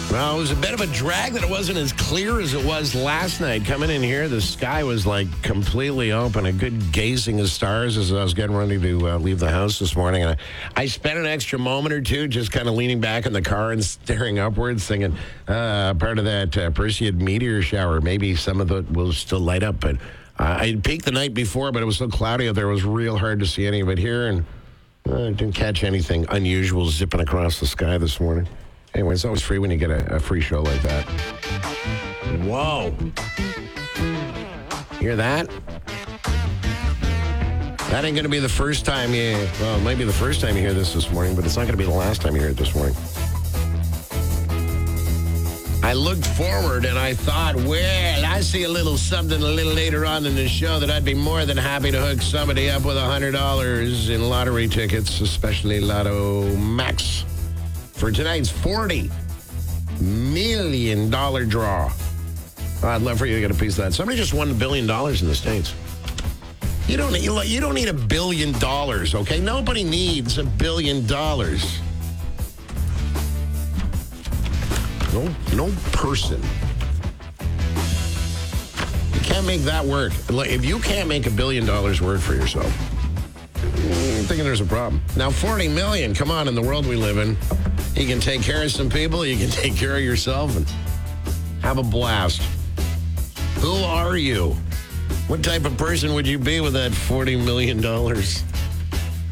Well, it was a bit of a drag that it wasn't as clear as it was last night. Coming in here, the sky was like completely open, a good gazing of stars as I was getting ready to leave the house this morning. And I spent an extra moment or two just kind of leaning back in the car and staring upwards, thinking, part of that Perseid meteor shower, maybe some of it will still light up. But I peeked the night before, but it was so cloudy out there, it was real hard to see any of it here. And I didn't catch anything unusual zipping across the sky this morning. Anyway, it's always free when you get a free show like that. Whoa. Hear that? That ain't going to be the first time well, it might be the first time you hear this morning, but it's not going to be the last time you hear it this morning. I looked forward and I thought, well, I see a little something a little later on in the show that I'd be more than happy to hook somebody up with $100 in lottery tickets, especially Lotto Max, for tonight's $40 million draw. I'd love for you to get a piece of that. Somebody just won $1 billion in the States. You don't need $1 billion, okay? Nobody needs $1 billion. No person. You can't make that work. If you can't make $1 billion work for yourself, I'm thinking there's a problem. Now, 40 million, come on, in the world we live in, you can take care of some people, you can take care of yourself, and have a blast. Who are you? What type of person would you be with that $40 million?